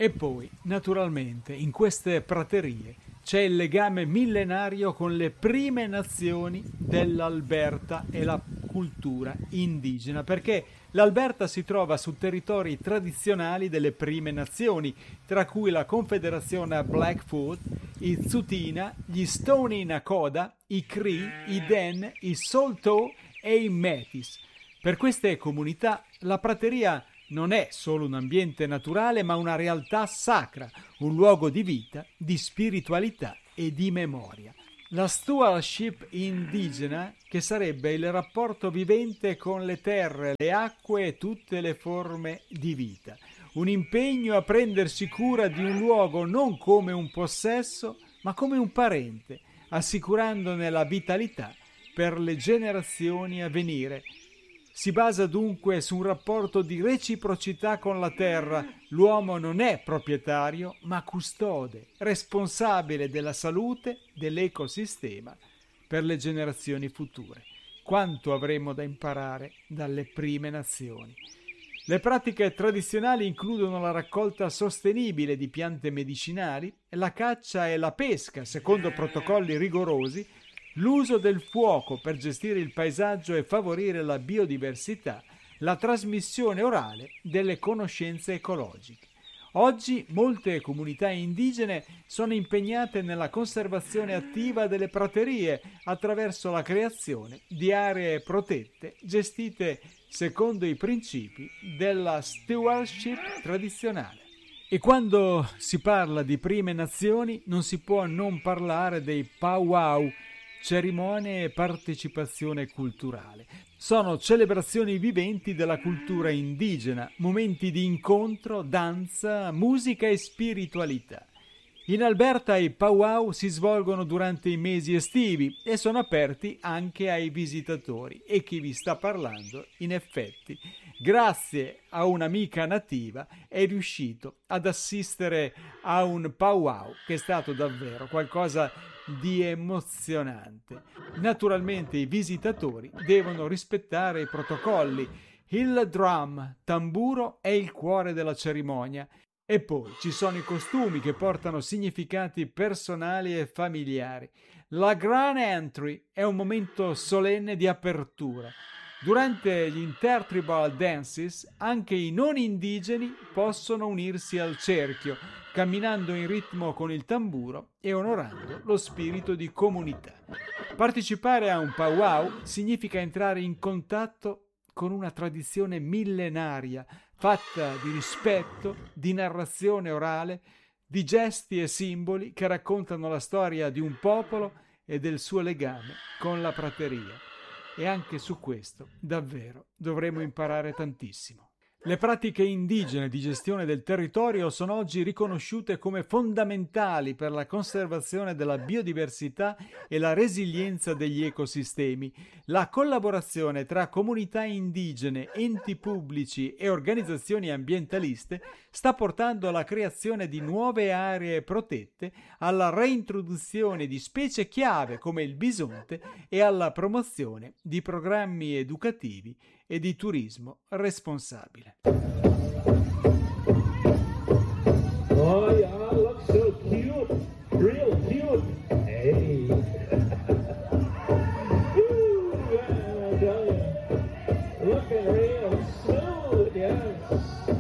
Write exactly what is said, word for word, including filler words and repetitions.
E poi, naturalmente, in queste praterie c'è il legame millenario con le prime nazioni dell'Alberta e la cultura indigena, perché l'Alberta si trova su territori tradizionali delle prime nazioni, tra cui la Confederazione Blackfoot, i Tsuut'ina, gli Stoney Nakoda, i Cree, i Den, i Saulteaux e i Métis. Per queste comunità la prateria non è solo un ambiente naturale, ma una realtà sacra, un luogo di vita, di spiritualità e di memoria. La stewardship indigena, che sarebbe il rapporto vivente con le terre, le acque e tutte le forme di vita. Un impegno a prendersi cura di un luogo non come un possesso, ma come un parente, assicurandone la vitalità per le generazioni a venire. Si basa dunque su un rapporto di reciprocità con la terra. L'uomo non è proprietario, ma custode, responsabile della salute dell'ecosistema per le generazioni future. Quanto avremo da imparare dalle prime nazioni. Le pratiche tradizionali includono la raccolta sostenibile di piante medicinali, la caccia e la pesca secondo protocolli rigorosi, l'uso del fuoco per gestire il paesaggio e favorire la biodiversità, la trasmissione orale delle conoscenze ecologiche. Oggi molte comunità indigene sono impegnate nella conservazione attiva delle praterie attraverso la creazione di aree protette gestite secondo i principi della stewardship tradizionale. E quando si parla di prime nazioni non si può non parlare dei powwow, cerimonie e partecipazione culturale. Sono celebrazioni viventi della cultura indigena, momenti di incontro, danza, musica e spiritualità. In Alberta i powwow si svolgono durante i mesi estivi e sono aperti anche ai visitatori. E chi vi sta parlando, in effetti, grazie a un'amica nativa, è riuscito ad assistere a un powwow che è stato davvero qualcosa di emozionante. Naturalmente i visitatori devono rispettare i protocolli. Il drum, tamburo, è il cuore della cerimonia. E poi ci sono i costumi che portano significati personali e familiari. La Grand Entry è un momento solenne di apertura. Durante gli intertribal dances anche i non indigeni possono unirsi al cerchio, camminando in ritmo con il tamburo e onorando lo spirito di comunità. Partecipare a un powwow significa entrare in contatto con una tradizione millenaria, fatta di rispetto, di narrazione orale, di gesti e simboli che raccontano la storia di un popolo e del suo legame con la prateria. E anche su questo, davvero, dovremo imparare tantissimo. Le pratiche indigene di gestione del territorio sono oggi riconosciute come fondamentali per la conservazione della biodiversità e la resilienza degli ecosistemi. La collaborazione tra comunità indigene, enti pubblici e organizzazioni ambientaliste sta portando alla creazione di nuove aree protette, alla reintroduzione di specie chiave come il bisonte e alla promozione di programmi educativi e di turismo responsabile.